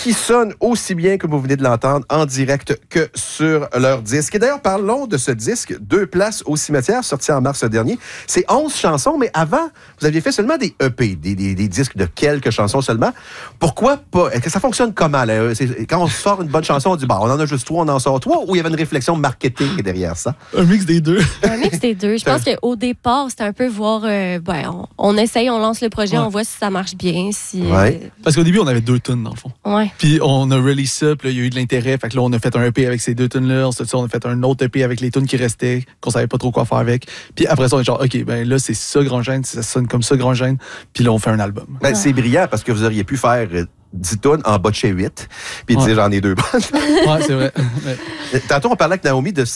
qui sonnent aussi bien que vous venez de l'entendre en direct que sur leur disque. Et d'ailleurs, parlons de ce disque, 2 places au cimetière, sorti en mars dernier. C'est 11 chansons, mais avant, vous aviez fait seulement des EP, des disques de quelques chansons seulement. Pourquoi pas? Est-ce que ça fonctionne comment? Là? Quand on sort une bonne chanson, on dit, on en a juste 3, on en sort 3, ou il y avait une réflexion marketing derrière ça? Un mix des deux. Un mix des deux. Je pense qu'au départ, c'était un peu voir, on essaye, on lance le projet, on voit si ça marche bien. Parce qu'au début, on avait 2 tunes, dans le fond. Ouais. Puis on a release ça, puis là, il y a eu de l'intérêt. Fait que là, on a fait un EP avec ces 2 tunes-là. Ensuite, on a fait un autre EP avec les tunes qui restaient, qu'on savait pas trop quoi faire avec. Puis après ça, on est genre, OK, ben là, c'est ça, Grand Gêne, ça sonne comme ça, Grand Gêne. Puis là, on fait un album. Ben, c'est brillant parce que vous auriez pu faire 10 tonnes en bas de chez 8, puis dire j'en ai 2 bonnes. Ouais, c'est vrai. Tantôt, on parlait avec Naomi de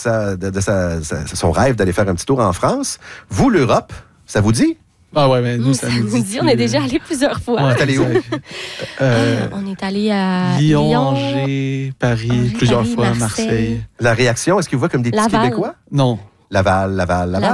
son rêve d'aller faire un petit tour en France. Vous, l'Europe, ça vous dit? Ah ouais, mais nous, ça nous dit. On est déjà allé plusieurs fois. On est allé où? On est allé à Lyon, Angers, Paris, plusieurs fois, Marseille. La réaction, est-ce qu'ils vous voient comme des petits Québécois? Non. Laval en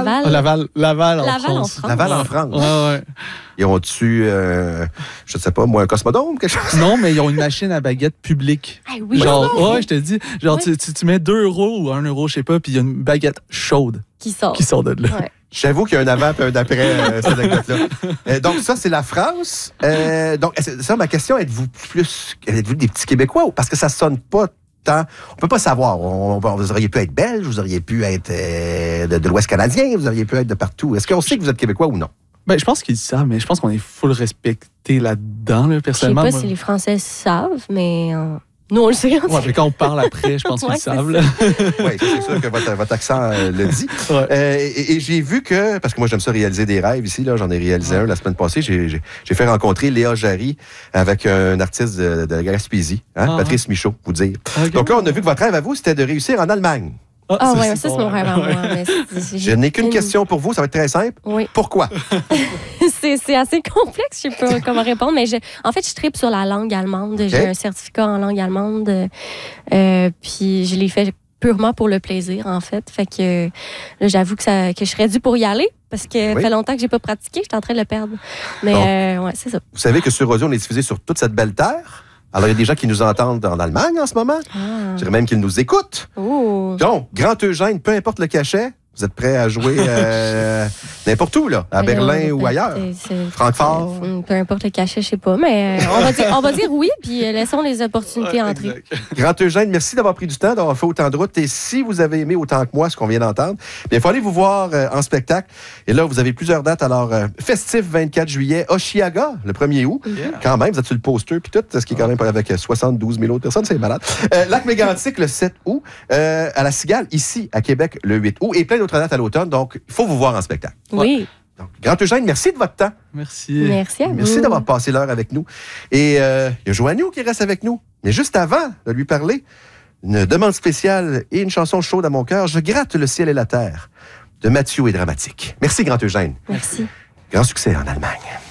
France. Laval en France. Ouais. Ils ont-tu, je ne sais pas, moi, un cosmodome, quelque chose? Non, mais ils ont une machine à baguette publique. Ah oui, genre, je te dis, genre, tu mets 2 € ou 1 €, je sais pas, puis il y a une baguette chaude qui sort de là. Ouais. J'avoue qu'il y a un avant et un après cette anecdote-là. Donc, ça, c'est la France. Donc, ça, ma question, êtes-vous des petits Québécois? Parce que ça sonne pas tant. On peut pas savoir. Vous auriez pu être belge, vous auriez pu être de l'Ouest canadien, vous auriez pu être de partout. Est-ce qu'on sait que vous êtes Québécois ou non? Ben, je pense qu'ils savent, mais je pense qu'on est full respecté là-dedans, là, personnellement. Je sais pas si les Français savent, mais nous, on le sait. Ouais, mais quand on parle après, je pense qu'ils savent. Oui, c'est sûr que votre accent le dit. Ouais. Et j'ai vu que, parce que moi, j'aime ça réaliser des rêves ici, là, j'en ai réalisé un la semaine passée. J'ai fait rencontrer Léa Jarry avec un artiste de la Gaspésie, Patrice Michaud, vous dire. Okay. Donc là, on a vu que votre rêve à vous, c'était de réussir en Allemagne. Ça, c'est mon rêve à moi. Je n'ai qu'une question pour vous, ça va être très simple. Oui. Pourquoi? c'est assez complexe, je ne sais pas comment répondre, mais en fait, je tripe sur la langue allemande. Okay. J'ai un certificat en langue allemande, puis je l'ai fait purement pour le plaisir, en fait. Fait que là, j'avoue que je serais due pour y aller, parce que ça fait longtemps que je n'ai pas pratiqué, j'étais en train de le perdre. Mais c'est ça. Vous savez que sur Audio, on est diffusé sur toute cette belle terre? Alors, il y a des gens qui nous entendent en Allemagne en ce moment. Je dirais même qu'ils nous écoutent. Oh. Donc, Grand Eugène, peu importe le cachet, vous êtes prêts à jouer n'importe où, là, à Berlin ou ailleurs? Francfort? Peu importe le cachet, je sais pas, mais on va dire oui, puis laissons les opportunités entrer. Grand Eugène, merci d'avoir pris du temps, d'avoir fait autant de route. Et si vous avez aimé autant que moi ce qu'on vient d'entendre, il faut aller vous voir en spectacle. Et là, vous avez plusieurs dates. Alors, festif 24 juillet, Oshiaga, le 1er août. Yeah. Quand même, vous êtes sur le poster, puis tout, ce qui est quand même avec 72 000 autres personnes, c'est malade. Lac-Mégantic, le 7 août. À la Cigale, ici, à Québec, le 8 août. Et plein d'autres dates à l'automne. Donc, il faut vous voir en spectacle. Oui. Donc, Grand Eugène, merci de votre temps. Merci. Merci à vous. Merci d'avoir passé l'heure avec nous. Et il y a Joannou qui reste avec nous. Mais juste avant de lui parler, une demande spéciale et une chanson chaude à mon cœur, Je gratte le ciel et la terre, de Mathieu et Dramatique. Merci, Grand Eugène. Merci. Grand succès en Allemagne.